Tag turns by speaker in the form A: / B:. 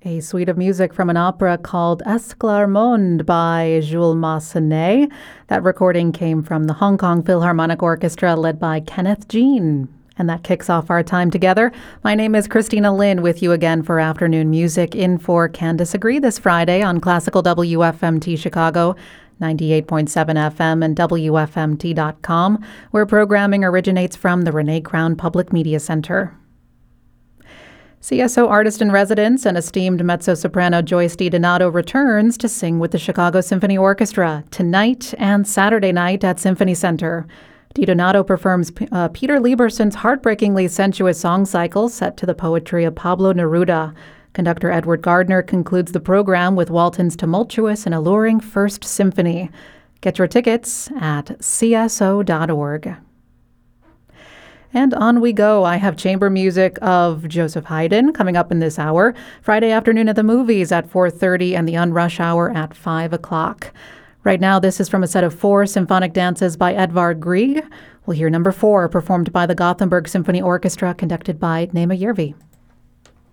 A: A suite of music from an opera called Esclarmonde by Jules Massenet. That recording came from the Hong Kong Philharmonic Orchestra led by Kenneth Jean. And that kicks off our time together. My name is Christina Lin with you again for Afternoon Music in for Can Disagree this Friday on Classical WFMT Chicago, 98.7 FM and WFMT.com, where programming originates from the Renee Crown Public Media Center. CSO artist-in-residence and esteemed mezzo-soprano Joyce DiDonato returns to sing with the Chicago Symphony Orchestra tonight and Saturday night at Symphony Center. DiDonato performs Peter Lieberson's heartbreakingly sensuous song cycle set to the poetry of Pablo Neruda. Conductor Edward Gardner concludes the program with Walton's tumultuous and alluring First Symphony. Get your tickets at cso.org. And on we go. I have chamber music of Joseph Haydn coming up in this hour. Friday afternoon at the movies at 4:30 and the Unrush Hour at 5 o'clock. Right now, this is from a set of 4 symphonic dances by Edvard Grieg. We'll hear number 4 performed by the Gothenburg Symphony Orchestra, conducted by Nema Järvi.